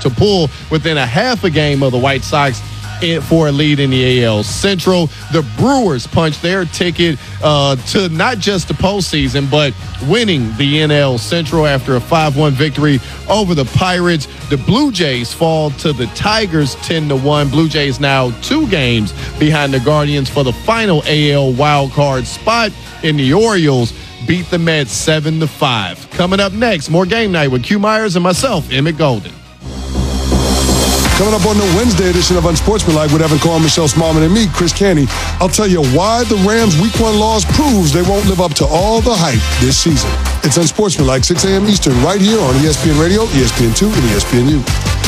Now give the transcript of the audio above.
to pull within a half a game of the White Sox for a lead in the AL Central. The Brewers punched their ticket to not just the postseason, but winning the NL Central after a 5-1 victory over the Pirates. The Blue Jays fall to the Tigers 10-1. Blue Jays now 2 games behind the Guardians for the final AL wildcard spot, and the Orioles beat the Mets 7-5. Coming up next, more Game Night with Q Myers and myself, Emmett Golden. Coming up on the Wednesday edition of Unsportsmanlike with Evan Cohen, Michelle Smallman, and me, Chris Canty, I'll tell you why the Rams' Week 1 loss proves they won't live up to all the hype this season. It's Unsportsmanlike, 6 a.m. Eastern, right here on ESPN Radio, ESPN2, and ESPNU.